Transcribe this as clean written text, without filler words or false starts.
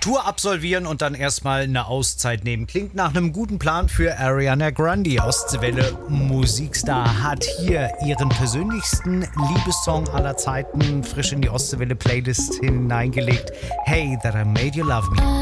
Tour absolvieren und dann erstmal eine Auszeit nehmen. Klingt nach einem guten Plan für Ariana Grande. Ostseewelle Musikstar hat hier ihren persönlichsten Liebessong aller Zeiten frisch in die Ostseewelle Playlist hineingelegt. Hey, that I made you love me.